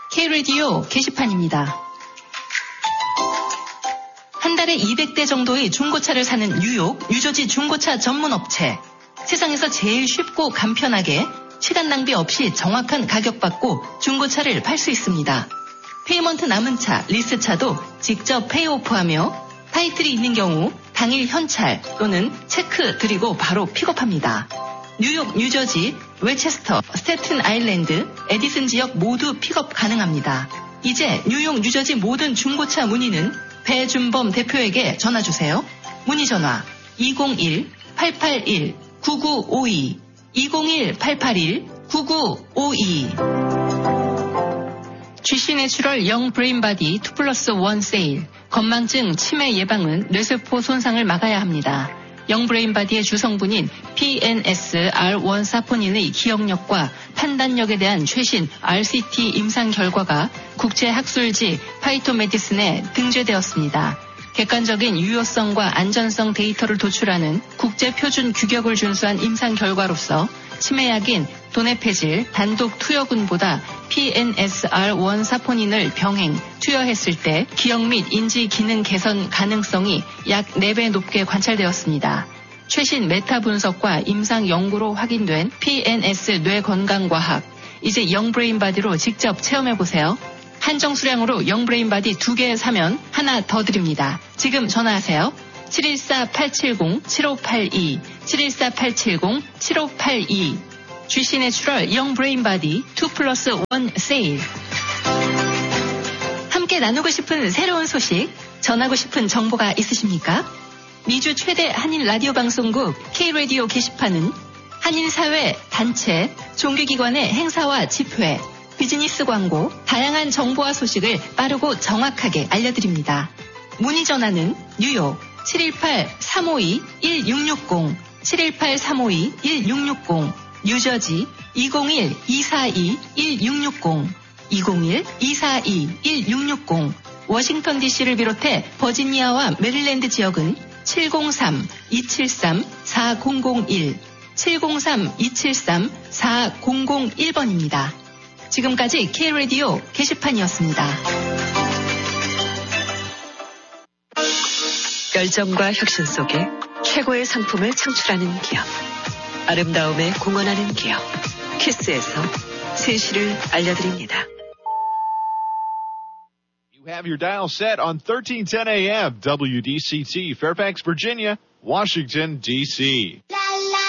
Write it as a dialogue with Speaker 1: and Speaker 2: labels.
Speaker 1: K-라디오 게시판입니다. 한 달에 200대 정도의 중고차를 사는 뉴욕, 뉴저지 중고차 전문 업체. 세상에서 제일 쉽고 간편하게 시간 낭비 없이 정확한 가격 받고 중고차를 팔 수 있습니다. 페이먼트 남은 차, 리스차도 직접 페이오프하며 타이틀이 있는 경우 당일 현찰 또는 체크 드리고 바로 픽업합니다. 뉴욕, 뉴저지, 웨체스터, 스태튼 아일랜드, 에디슨 지역 모두 픽업 가능합니다. 이제 뉴욕, 뉴저지 모든 중고차 문의는 배준범 대표에게 전화주세요. 문의 전화 201-881-9952 201-881-9952 GC 내추럴 영 브레인바디 2+1 세일. 건망증, 치매 예방은 뇌세포 손상을 막아야 합니다. 영브레인바디의 주성분인 PNS-R1 사포닌의 기억력과 판단력에 대한 최신 RCT 임상 결과가 국제학술지 파이토메디슨에 등재되었습니다. 객관적인 유효성과 안전성 데이터를 도출하는 국제표준 규격을 준수한 임상 결과로서 치매약인 도네페질 단독 투여군보다 PNS-R1 사포닌을 병행, 투여했을 때 기억 및 인지 기능 개선 가능성이 약 4배 높게 관찰되었습니다. 최신 메타 분석과 임상 연구로 확인된 PNS 뇌건강과학. 이제 영브레인바디로 직접 체험해보세요. 한정 수량으로 영브레인바디 2개 사면 하나 더 드립니다. 지금 전화하세요. 714-870-7582 714-870-7582 GC 내추럴 영브레인바디 2+1 세일. 함께 나누고 싶은 새로운 소식, 전하고 싶은 정보가 있으십니까? 미주 최대 한인 라디오 방송국 K-라디오 게시판은 한인사회, 단체, 종교기관의 행사와 집회, 비즈니스 광고, 다양한 정보와 소식을 빠르고 정확하게 알려드립니다. 문의 전화는 뉴욕 718-352-1660, 718-352-1660, 뉴저지 201-242-1660, 201-242-1660, 워싱턴 DC를 비롯해 버지니아와 메릴랜드 지역은 703-273-4001, 703-273-4001번입니다. 지금까지 K-라디오 게시판이었습니다.
Speaker 2: 열정과 혁신 속에 최고의 상품을 창출하는 기업. 아름다움에 공헌하는 기업. 키스에서 세시를 알려드립니다.
Speaker 3: You have your dial set on 1310 AM WDCT, Fairfax, Virginia, Washington, D.C.